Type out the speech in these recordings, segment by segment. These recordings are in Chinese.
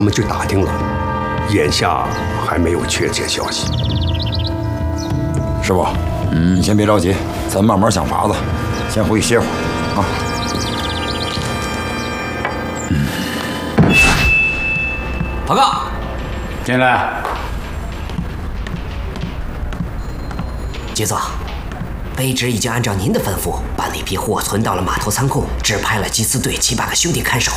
我们去打听了，眼下还没有确切消息。 师傅，你先别着急，咱慢慢想法子，先回去歇会儿啊。 报告， 进来。 局座，卑职已经按照您的吩咐，把那批货存到了码头仓库，指派了缉私队7、8个兄弟看守。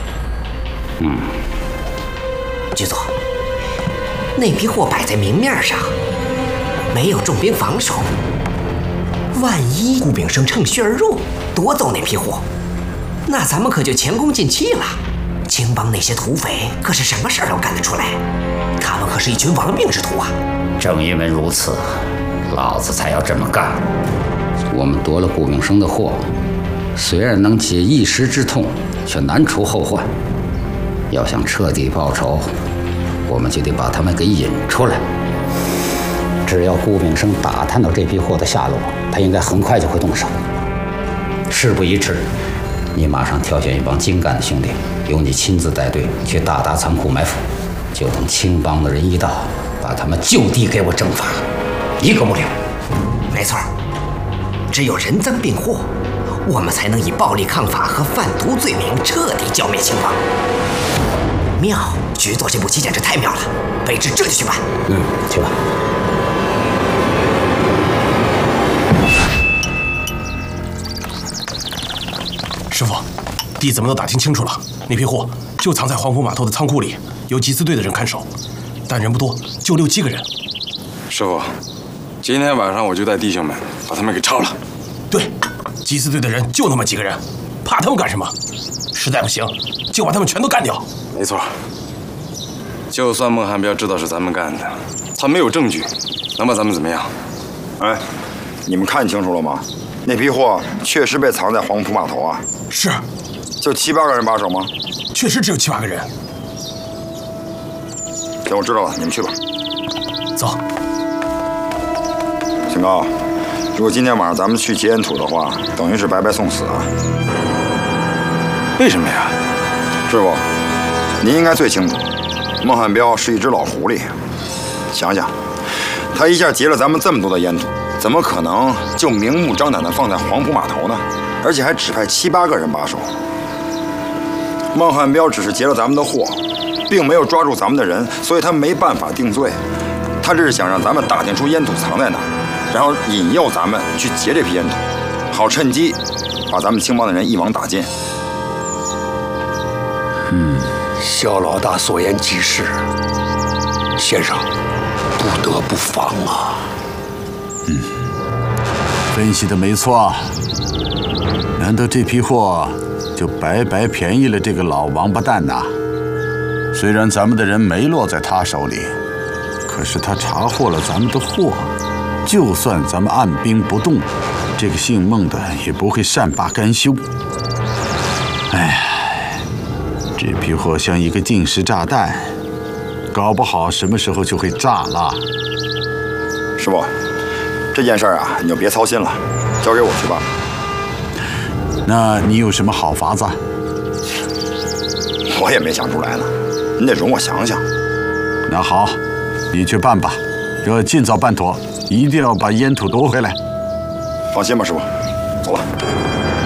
局座，那批货摆在明面上，没有重兵防守，万一顾炳生趁虚而入，夺走那批货，那咱们可就前功尽弃了。青帮那些土匪可是什么事儿都干得出来，他们可是一群亡命之徒啊！ 正因为如此，老子才要这么干。我们夺了顾炳生的货，虽然能解一时之痛，却难除后患。要想彻底报仇，我们就得把他们给引出来。只要顾炳生打探到这批货的下落，他应该很快就会动手。事不宜迟，你马上挑选一帮精干的兄弟，由你亲自带队去大达仓库埋伏，就等青帮的人一到，把他们就地给我正法，一个不留。 没错，只有人赃并获，我们才能以暴力抗法和贩毒罪名彻底剿灭青帮。妙，局座这步棋简直太妙了，卑职这就去办。 去吧。 师傅，弟子们都打听清楚了，那批货就藏在黄埔码头的仓库里，由缉私队的人看守，但人不多，就6、7个人。 师傅，今天晚上我就带弟兄们把他们给抄了。 对，缉私队的人就那么几个人，怕他们干什么？实在不行，就把他们全都干掉。 没错，就算孟汉彪知道是咱们干的，他没有证据，能把咱们怎么样？ 哎，你们看清楚了吗？那批货确实被藏在黄埔码头啊。 是， 就7、8个人把守吗？ 确实只有7、8个人。 行，我知道了，你们去吧。 走。 姓高，如果今天晚上咱们去劫烟土的话，等于是白白送死啊。 为什么呀？ 师傅，您应该最清楚，孟汉彪是一只老狐狸。想想，他一下劫了咱们这么多的烟土，怎么可能就明目张胆地放在黄埔码头呢？而且还指派7、8个人把守。孟汉彪只是劫了咱们的货，并没有抓住咱们的人，所以他没办法定罪。他这是想让咱们打听出烟土藏在哪儿，然后引诱咱们去劫这批烟土，好趁机把咱们青帮的人一网打尽。 肖老大所言极是，先生不得不防啊。 分析的没错，难道这批货就白白便宜了这个老王八蛋呐？虽然咱们的人没落在他手里，可是他查获了咱们的货，就算咱们按兵不动，这个姓孟的也不会善罢甘休。哎呀，这批货像一个定时炸弹，搞不好什么时候就会炸了。 师傅，这件事儿啊，你就别操心了，交给我去吧。 那你有什么好法子？ 我也没想出来呢，你得容我想想。 那好，你去办吧，要尽早办妥，一定要把烟土夺回来。 放心吧，师傅，走了。